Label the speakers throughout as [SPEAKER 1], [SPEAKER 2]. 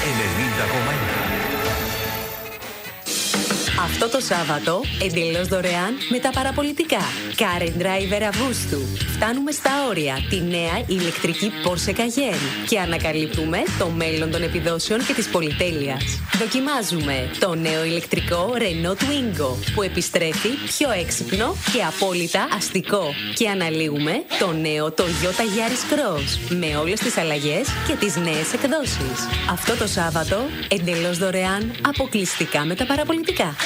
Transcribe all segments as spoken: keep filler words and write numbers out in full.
[SPEAKER 1] ενενήντα κόμμα ένα.
[SPEAKER 2] Αυτό το Σάββατο, εντελώς δωρεάν με τα παραπολιτικά. Car and Driver Αυγούστου. Φτάνουμε στα όρια τη νέα ηλεκτρική Porsche Cayenne και ανακαλύπτουμε το μέλλον των επιδόσεων και της πολυτέλειας. Δοκιμάζουμε το νέο ηλεκτρικό Renault Twingo που επιστρέφει πιο έξυπνο και απόλυτα αστικό. Και αναλύουμε το νέο Toyota Yaris Cross με όλες τις αλλαγές και τις νέες εκδόσεις. Αυτό το Σάββατο, εντελώς δωρεάν, αποκλειστικά με τα παραπολιτικά.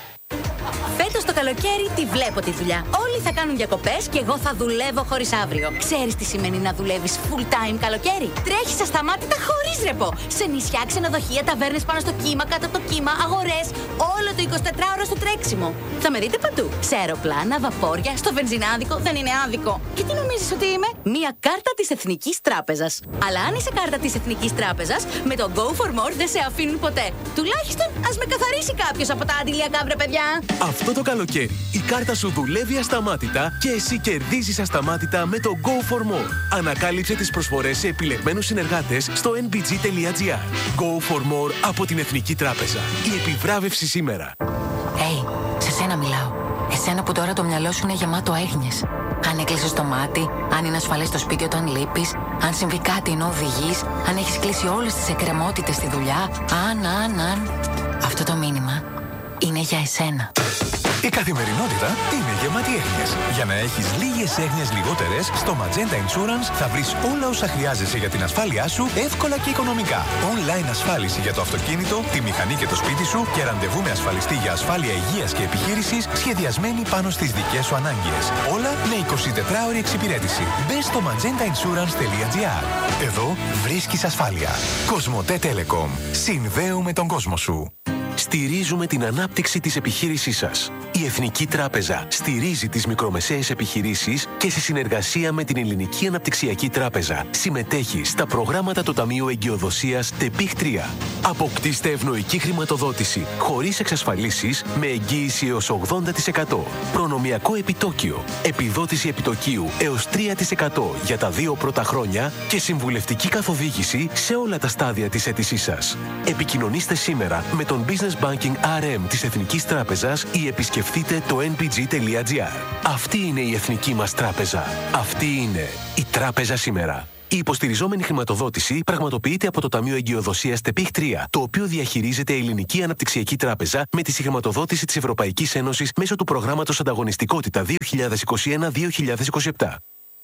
[SPEAKER 3] Φέτος το καλοκαίρι τη βλέπω τη δουλειά. Όλοι θα κάνουν διακοπές και εγώ θα δουλεύω χωρίς αύριο. Ξέρεις τι σημαίνει να δουλεύεις full time καλοκαίρι? Τρέχεις ασταμάτητα χωρίς ρεπό. Σε νησιά, ξενοδοχεία, ταβέρνες πάνω στο κύμα, κάτω από το κύμα, αγορές. Όλο το εικοσιτετράωρο στο τρέξιμο. Θα με δείτε παντού. Σε αεροπλάνα, βαπόρια, στο βενζινάδικο. Δεν είναι άδικο. Και τι νομίζεις ότι είμαι? Μία κάρτα της Εθνικής Τράπεζας. Αλλά αν είσαι κάρτα της Εθνικής Τράπεζας, με το Go for More δεν σε αφήνουν ποτέ. Τουλάχιστον ας με καθαρίσει κάποιος από τα αντιλιακά, βρε παιδιά.
[SPEAKER 4] Αυτό το καλοκαίρι η κάρτα σου δουλεύει ασταμάτητα και εσύ κερδίζεις ασταμάτητα με το Go for More. Ανακάλυψε τις προσφορές σε επιλεγμένους συνεργάτες στο εν μπι τζι τελεία τζι άρ. Go for More από την Εθνική Τράπεζα. Η επιβράβευση σήμερα.
[SPEAKER 5] Hey, σε σένα μιλάω. Εσένα που τώρα το μυαλό σου είναι γεμάτο έγνοιες. Αν έκλεισες το μάτι, αν είναι ασφαλές το σπίτι όταν λείπεις, αν συμβεί κάτι ενώ οδηγείς, αν έχεις κλείσει όλες τις εκκρεμότητες στη δουλειά, αν, αν, αν. Αυτό το μήνυμα είναι για εσένα.
[SPEAKER 6] Η καθημερινότητα είναι γεμάτη έγνοιες. Για να έχεις λίγες έγνοιες λιγότερες, στο Magenta Insurance θα βρεις όλα όσα χρειάζεσαι για την ασφάλειά σου εύκολα και οικονομικά. Online ασφάλιση για το αυτοκίνητο, τη μηχανή και το σπίτι σου και ραντεβού με ασφαλιστή για ασφάλεια υγείας και επιχείρησης σχεδιασμένη πάνω στις δικές σου ανάγκες. Όλα με εικοσιτετράωρη εξυπηρέτηση. Μπες στο magenta insurance τελεία τζι άρ. Εδώ βρίσκεις ασφάλεια. Κοσμοτέ Telecom. Συνδέουμε τον κόσμο σου.
[SPEAKER 4] Στηρίζουμε την ανάπτυξη της επιχείρησής σας. Η Εθνική Τράπεζα στηρίζει τις μικρομεσαίες επιχειρήσεις και σε συνεργασία με την Ελληνική Αναπτυξιακή Τράπεζα συμμετέχει στα προγράμματα του Ταμείου Εγκυοδοσίας ΤΕΠΙΧ τρία. Αποκτήστε ευνοϊκή χρηματοδότηση χωρίς εξασφαλίσεις με εγγύηση έως ογδόντα τοις εκατό. Προνομιακό επιτόκιο, επιδότηση επιτοκίου έως τρία τοις εκατό για τα δύο πρώτα χρόνια και συμβουλευτική καθοδήγηση σε όλα τα στάδια της αίτησής σας. Επικοινωνήστε σήμερα με τον Business Banking αρ εμ της Εθνικής Τράπεζας ή επισκεφτείτε το εν μπι τζι τελεία τζι άρ. Αυτή είναι η Εθνική μας Τράπεζα. Αυτή είναι η Τράπεζα σήμερα. Η υποστηριζόμενη χρηματοδότηση πραγματοποιείται από το Ταμείο Εγκυοδοσίας ΤΕΠΙΧ τρία, το οποίο διαχειρίζεται η Ελληνική Αναπτυξιακή Τράπεζα με τη συγχρηματοδότηση της Ευρωπαϊκής Ένωσης μέσω του προγράμματος Ανταγωνιστικότητα δύο χιλιάδες είκοσι ένα δύο χιλιάδες είκοσι επτά.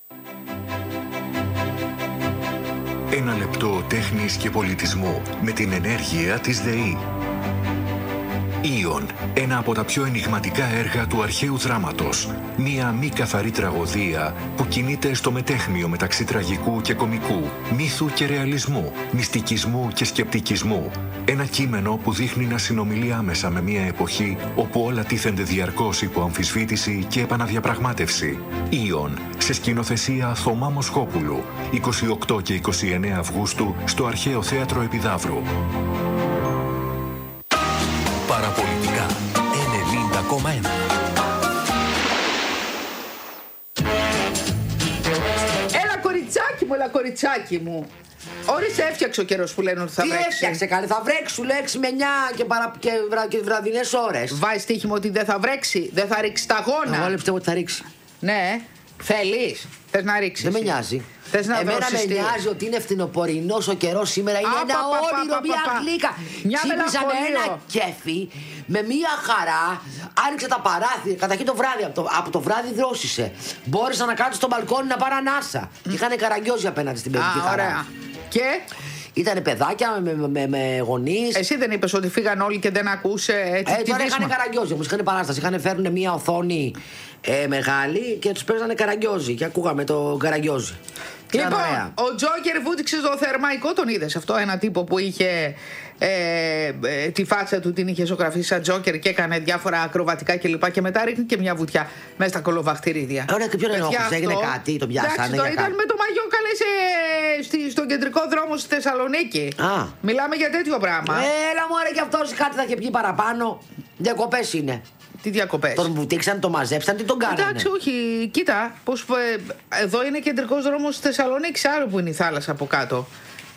[SPEAKER 7] Ένα λεπτό τέχνης και πολιτισμού με την ενέργεια της ΔΕΗ. Ήον, ένα από τα πιο ενιγματικά έργα του αρχαίου δράματος. Μία μη καθαρή τραγωδία που κινείται στο μετέχμιο μεταξύ τραγικού και κωμικού, μύθου και ρεαλισμού, μυστικισμού και σκεπτικισμού. Ένα κείμενο που δείχνει να συνομιλεί άμεσα με μια εποχή όπου όλα τίθενται διαρκώς υπό αμφισβήτηση και επαναδιαπραγμάτευση. Ήον, σε σκηνοθεσία Θωμά Μοσχόπουλου, είκοσι οκτώ και είκοσι εννέα Αυγούστου στο Αρχαίο Θέατρο Επιδαύρου.
[SPEAKER 4] Παραπολιτικά ενενήντα κόμμα ένα.
[SPEAKER 8] Έλα κοριτσάκι μου, έλα κοριτσάκι μου. Όρισε, έφτιαξε ο καιρός που λένε ότι θα
[SPEAKER 9] Τι
[SPEAKER 8] βρέξει.
[SPEAKER 9] έφτιαξε, καλέ, θα βρέξει, λέξει με εννιά και, παρα... και, βρα... και βραδινές ώρες.
[SPEAKER 8] Βάζει στοίχημα ότι δεν θα βρέξει, δεν θα ρίξει τα γόνα.
[SPEAKER 9] Εγώ πιστεύω ότι θα ρίξει.
[SPEAKER 8] Ναι, θέλεις, θες να ρίξεις.
[SPEAKER 9] Δεν με νοιάζει.
[SPEAKER 8] Θες να
[SPEAKER 9] Εμένα
[SPEAKER 8] δώσεις
[SPEAKER 9] με
[SPEAKER 8] τι?
[SPEAKER 9] νοιάζει ότι είναι φθινοπορεινός ο καιρός σήμερα. Είναι
[SPEAKER 8] Α,
[SPEAKER 9] ένα
[SPEAKER 8] πα, πα,
[SPEAKER 9] όνειρο,
[SPEAKER 8] πα, πα,
[SPEAKER 9] μια
[SPEAKER 8] πα.
[SPEAKER 9] γλύκα.
[SPEAKER 8] Μια
[SPEAKER 9] Ξύπνησα με
[SPEAKER 8] μελαγχολία.
[SPEAKER 9] ένα κέφι, με μια χαρά. Άνοιξα τα παράθυρα. Καταρχήν το βράδυ, από το, από το βράδυ δρόσησε. Μπόρεσα να κάτσω στο μπαλκόνι να πάρω ανάσα. Mm. Είχανε καραγκιόζι απέναντι στην παιδική
[SPEAKER 8] Α,
[SPEAKER 9] χαρά.
[SPEAKER 8] ωραία. Και
[SPEAKER 9] Ήτανε παιδάκια με, με, με γονείς.
[SPEAKER 8] εσύ δεν είπες ότι φύγαν όλοι και δεν ακούσε έτσι.
[SPEAKER 9] Ε, τώρα είχαν καραγκιόζι όμως, είχαν παράσταση. Είχαν φέρουν μια οθόνη ε, μεγάλη και τους παίζανε καραγκιόζι. Και ακούγαμε το καραγκιόζι.
[SPEAKER 8] Λοιπόν, ο Τζόκερ βούτυξε στο θερμαϊκό, τον είδες αυτό? Ένα τύπο που είχε ε, ε, τη φάτσα του την είχε ζωγραφίσει σαν Τζόκερ και έκανε διάφορα ακροβατικά κλπ. Και, και μετά ρίχνει και μια βουτιά μέσα στα κολοβαχτηρίδια.
[SPEAKER 9] Ωραία, και ποιον ενόχλησε, έγινε κάτι, τον πιάσανε.
[SPEAKER 8] Εντάξει, το ήταν με το μαγιό καλέ σε, στον κεντρικό δρόμο στη Θεσσαλονίκη.
[SPEAKER 9] Α.
[SPEAKER 8] Μιλάμε για τέτοιο πράγμα.
[SPEAKER 9] Έλα μου, ωραία, και αυτός κάτι θα είχε πει παραπάνω. Διακοπές είναι.
[SPEAKER 8] Τι διακοπές?
[SPEAKER 9] Τον βουτήξαν, τον μαζέψαν, τι τον κάνανε?
[SPEAKER 8] Εντάξει, όχι, κοίτα. Πώς, ε, εδώ είναι κεντρικός δρόμος στη Θεσσαλονίκη, άλλο που είναι η θάλασσα από κάτω.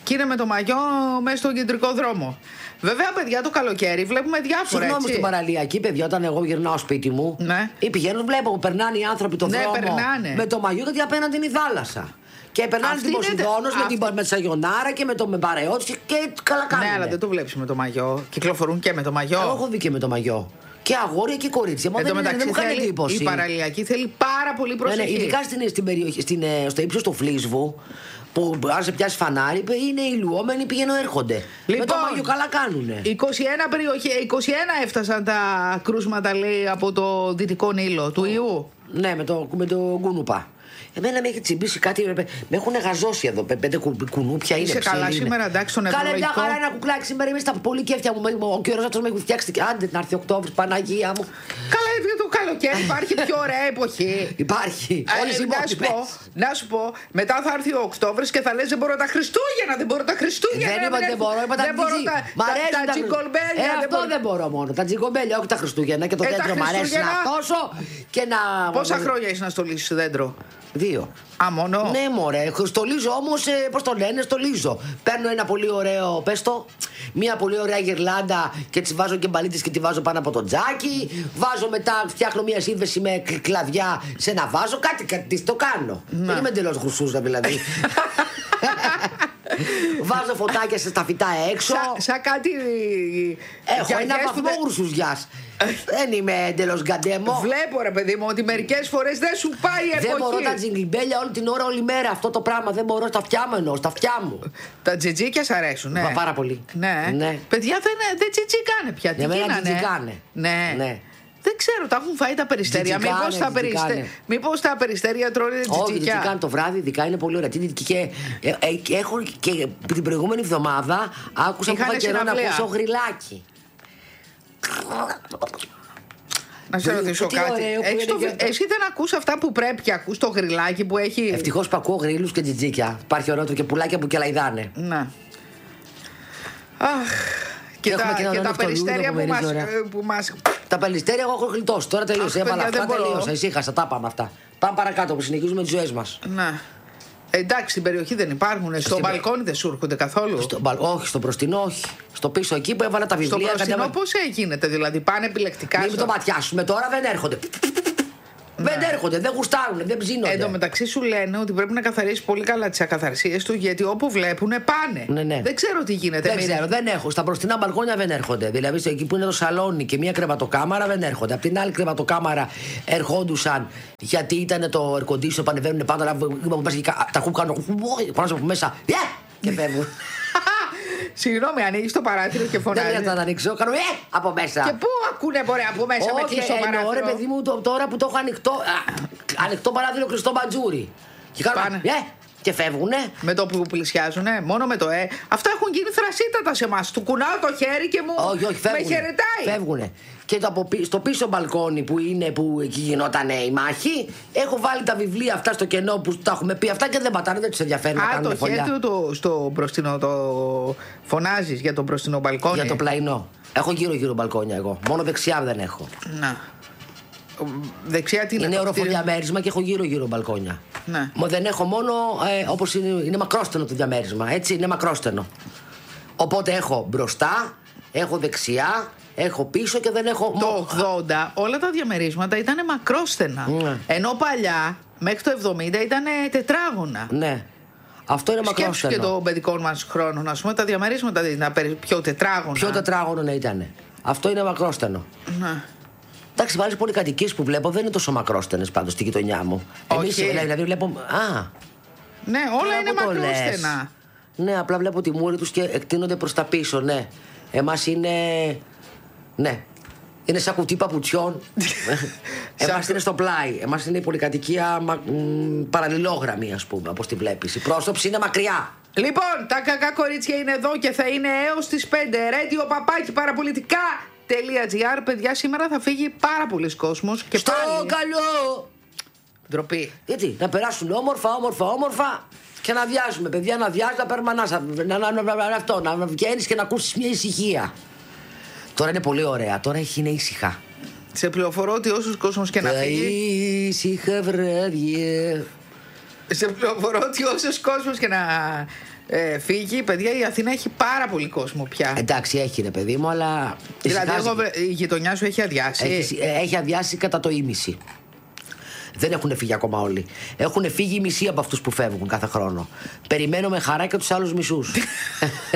[SPEAKER 8] και είναι με το μαγιό μέσα στον κεντρικό δρόμο. Βέβαια, παιδιά, το καλοκαίρι βλέπουμε διάφορα.
[SPEAKER 9] Συγγνώμη, στην παραλιακή, παιδιά, όταν εγώ γυρνάω σπίτι μου,
[SPEAKER 8] ναι.
[SPEAKER 9] ή πηγαίνω, βλέπω, περνάνε οι άνθρωποι το
[SPEAKER 8] ναι,
[SPEAKER 9] δρόμο
[SPEAKER 8] περνάνε.
[SPEAKER 9] με το μαγιό, γιατί απέναντι είναι η θάλασσα. Και περνάνε την Ποσειδώνος με, την, με τη Σαγιονάρα και με το με παρεότης και καλά κάνουν.
[SPEAKER 8] Ναι, αλλά δεν το βλέπεις με το μαγιό. Κυκλοφορούν και με το μαγιό.
[SPEAKER 9] Εγώ έχω δει και με το μαγιό. Και αγόρια και κορίτσια. Μα δεν, δεν μου κάνει εντύπωση.
[SPEAKER 8] Η παραλιακή θέλει πάρα πολύ προσοχή.
[SPEAKER 9] Ναι, ναι, ειδικά στην, στην περιοχή, στην, στο ύψος του Φλίσβου, που αν σε πιάσει φανάρι, είναι οι λουόμενοι πηγαίνουν έρχονται. Λοιπόν, με το μαγιό καλά κάνουνε.
[SPEAKER 8] είκοσι ένα, περιοχή, είκοσι ένα έφτασαν τα κρούσματα, λέει, από το Δυτικό Νείλο του ιού.
[SPEAKER 9] Ναι, με το, με το Γκουνούπα. Εμένα με έχει τσιμπήσει κάτι. Με έχουν γαζώσει εδώ. Πέντε κουνούπια είναι.
[SPEAKER 8] Είσαι καλά σήμερα, εντάξει, τον
[SPEAKER 9] Καλέ, μια χαρά ένα κουκλάκι σήμερα. Είμαι στα πολύ κέφια μου. Ο καιρός αυτός με έχει φτιάξει. Άντε να έρθει Οκτώβρη, Παναγία μου.
[SPEAKER 8] Καλά, το καλοκαίρι υπάρχει πιο ωραία εποχή.
[SPEAKER 9] Υπάρχει.
[SPEAKER 8] Όλες οι να, σου πω, να σου πω, μετά θα έρθει ο Οκτώβρης και θα λες δεν μπορώ τα Χριστούγεννα. Δεν μπορώ τα Χριστούγεννα.
[SPEAKER 9] Δεν είπα δεν μπορώ, είπα τα Χριστούγεννα. Μ' αρέσουν τα τζιγκολμπέλια. Αυτό δεν μπορώ μόνο. Τα τζιγκολμπέλια, όχι τα Χριστούγεννα και το δέντρο μ' αρέσει να τόσο και να.
[SPEAKER 8] Πόσα χρόνια είσαι να στολίσεις δέντρο?
[SPEAKER 9] Δύο.
[SPEAKER 8] Α, μόνο.
[SPEAKER 9] Ναι, μωρέ. Στολίζω όμως, ε, πώς το λένε, στολίζω. Παίρνω ένα πολύ ωραίο, πες το, μία πολύ ωραία γυρλάντα και τις βάζω και μπαλίτες και τη βάζω πάνω από το τζάκι. Βάζω μετά, φτιάχνω μία σύνδεση με κλαδιά σε ένα βάζο. Κάτι, κάτι το κάνω. Να. Δεν είμαι εντελώς γουσούζα δηλαδή. Βάζω φωτάκια στα φυτά έξω.
[SPEAKER 8] Σαν σα κάτι.
[SPEAKER 9] Έχω ένα βαθμό γρουσουζιάς. Δεν είμαι εντελώς γκαντέμο.
[SPEAKER 8] Βλέπω, ρε παιδί μου, ότι μερικές φορές δεν σου πάει η εποχή.
[SPEAKER 9] Δεν μπορώ τα τζιγκλιμπέλια όλη την ώρα, όλη μέρα. Αυτό το πράγμα δεν μπορώ στα αυτιά μου εννοώ, στα αυτιά μου.
[SPEAKER 8] Τα τζιτζίκια σ' αρέσουν, ναι.
[SPEAKER 9] Μα πάρα πολύ.
[SPEAKER 8] Ναι.
[SPEAKER 9] ναι.
[SPEAKER 8] Παιδιά δεν, δεν τζιτζικάνε πια.
[SPEAKER 9] Για μένα τζιτζικάνε.
[SPEAKER 8] Ναι. ναι. Δεν ξέρω, τα έχουν φάει τα περιστέρια. Μήπως τα, περιστέ... Μήπως τα περιστέρια τρώνε τζιτζικιά.
[SPEAKER 9] Όχι, τζιτζικάνε το βράδυ, ειδικά είναι πολύ ωραία. Και, ε, ε, έχω και την προηγούμενη εβδομάδα άκουσα που είχα καιρό να ακούσω γρυλάκι.
[SPEAKER 8] Να σε ρωτήσω κάτι. Το... Εσύ δεν ακούς αυτά που πρέπει και ακούς το γρυλάκι που έχει.
[SPEAKER 9] Ευτυχώς που ακούω γρύλους και τζιτζίκια. Υπάρχει ωραίο και πουλάκια που κελαϊδάνε.
[SPEAKER 8] Ναι. Αχ. Και, και τα, και τα περιστέρια που μας, που μας.
[SPEAKER 9] Τα περιστέρια εγώ έχω γλιτώσει. Τώρα τελείωσε. Έβαλα αυτά, τελείωσα. Ησύχασα. Τα πάμε αυτά. Πάμε παρακάτω που συνεχίζουμε τις ζωές μας.
[SPEAKER 8] Ναι. Εντάξει, στην περιοχή δεν υπάρχουν. Στο μπαλκόνι δεν σου έρχονται καθόλου.
[SPEAKER 9] Στο, όχι, στο μπροστινό όχι. Στο πίσω εκεί που έβαλα τα βιβλία.
[SPEAKER 8] Στο μπροστινό πώς γίνεται, δηλαδή πάνε επιλεκτικά.
[SPEAKER 9] Μην στο... το ματιάσουμε τώρα, δεν έρχονται. Ναι. Δεν έρχονται, δεν γουστάρουν, δεν ψήνονται.
[SPEAKER 8] Εν τω μεταξύ σου λένε ότι πρέπει να καθαρίσει πολύ καλά τις ακαθαρσίες του, γιατί όπου βλέπουν πάνε.
[SPEAKER 9] Ναι, ναι.
[SPEAKER 8] Δεν ξέρω τι γίνεται.
[SPEAKER 9] Δεν ξέρω, δεν έχω. Στα μπροστινά μπαλκόνια δεν έρχονται. Δηλαδή εκεί που είναι το σαλόνι και μια κρεβατοκάμαρα δεν έρχονται. Απ' την άλλη κρεβατοκάμαρα ερχόντουσαν γιατί ήταν το air condition, πανεβαίνουν πάνω. Τα κούκκανο πάνω από μέσα. Και φεύγουν.
[SPEAKER 8] Συγγνώμη, ανοίγει το παράθυρο και φωνάζει.
[SPEAKER 9] Δεν χρειάζεται να το ανοίξω. Κάνω ε από μέσα.
[SPEAKER 8] Και πού ακούνε μπορεί από μέσα? Όχι, με κλειστό παράθυρο.
[SPEAKER 9] Όχι, παιδί μου, το, τώρα που το έχω ανοιχτό. Α, ανοιχτό παράθυρο, κλειστό μπατζούρι. Και κάνω ε και φεύγουνε.
[SPEAKER 8] Με το που πλησιάζουνε, μόνο με το ε. Αυτά έχουν γίνει θρασίτατα σε εμάς. Του κουνάω το χέρι και μου
[SPEAKER 9] όχι, όχι,
[SPEAKER 8] με χαιρετάει.
[SPEAKER 9] Φεύγουνε. Και το από, στο πίσω μπαλκόνι που είναι που εκεί γινόταν η μάχη, έχω βάλει τα βιβλία αυτά στο κενό που τα έχουμε πει αυτά και δεν πατάνε, δεν τους ενδιαφέρει να κάνουν φωλιά. Α, το χέρι
[SPEAKER 8] του στο μπροστινό το φωνάζεις για το μπροστινό μπαλκόνι?
[SPEAKER 9] Για το πλαϊνό. Έχω γύρω-γύρω μπαλκόνια εγώ. Μόνο δεξιά δεν έχω.
[SPEAKER 8] Να. Δεξιά τι είναι?
[SPEAKER 9] Είναι οροφοδιαμέρισμα και έχω γύρω-γύρω μπαλκόνια.
[SPEAKER 8] Ναι.
[SPEAKER 9] Μα δεν έχω μόνο ε, όπως είναι, είναι μακρόστενο το διαμέρισμα. Έτσι είναι μακρόστενο. Οπότε έχω μπροστά, έχω δεξιά, έχω πίσω και δεν έχω.
[SPEAKER 8] Το ογδόντα όλα τα διαμερίσματα ήταν μακρόστενα. Ναι. Ενώ παλιά μέχρι το εβδομήντα ήταν τετράγωνα.
[SPEAKER 9] Ναι. Αυτό είναι μακρόστενο.
[SPEAKER 8] Σκέψου και των παιδικών μας χρόνων, ας πούμε, τα διαμερίσματα ήταν πιο τετράγωνα.
[SPEAKER 9] Πιο τετράγωνο να ήταν. Αυτό είναι μακρόστενο.
[SPEAKER 8] Ναι.
[SPEAKER 9] Εντάξει, βάζει πολυκατοικίες που βλέπω δεν είναι τόσο μακρόστενες πάντως στη γειτονιά μου. Εμείς δηλαδή βλέπω. Α!
[SPEAKER 8] Ναι, όλα είναι μακρόστενα.
[SPEAKER 9] Ναι, απλά βλέπω τη μούρη τους και εκτείνονται προς τα πίσω, ναι. Εμάς είναι. Ναι. Είναι σαν κουτί παπουτσιών. Εμάς είναι στο πλάι. Εμάς είναι η πολυκατοικία μα... μ, παραλληλόγραμμη, ας πούμε, όπως τη βλέπεις. Η πρόσωψη είναι μακριά.
[SPEAKER 8] Λοιπόν, τα κακά κορίτσια είναι εδώ και θα είναι έως τις πέντε. Radio παπάκι παραπολιτικά. .gr. Παιδιά, σήμερα θα φύγει πάρα πολλοί κόσμος. Και
[SPEAKER 9] στο
[SPEAKER 8] πάλι...
[SPEAKER 9] καλό!
[SPEAKER 8] Ντροπή.
[SPEAKER 9] Γιατί, να περάσουν όμορφα, όμορφα, όμορφα και να βιάζουμε. Παιδιά, να βιάζει, να περμανάς. Να, να, να, να, αυτό, να βγαίνεις και να ακούσεις μια ησυχία. Τώρα είναι πολύ ωραία, τώρα έχει είναι ήσυχα.
[SPEAKER 8] Σε πληροφορώ ότι όσους κόσμος και να φύγει.
[SPEAKER 9] Ήσυχα βράδια.
[SPEAKER 8] Σε πληροφορώ ότι όσους κόσμος και να, ε, φύγει. Παιδιά, η Αθήνα έχει πάρα πολύ κόσμο πια.
[SPEAKER 9] Εντάξει, έχει ρε παιδί μου, αλλά.
[SPEAKER 8] Δηλαδή, εγώ, η γειτονιά σου έχει αδειάσει.
[SPEAKER 9] Έχει, έχει αδειάσει κατά το ίμιση. Δεν έχουν φύγει ακόμα όλοι. Έχουν φύγει οι μισοί από αυτούς που φεύγουν κάθε χρόνο. Περιμένω με χαρά και τους άλλους μισούς.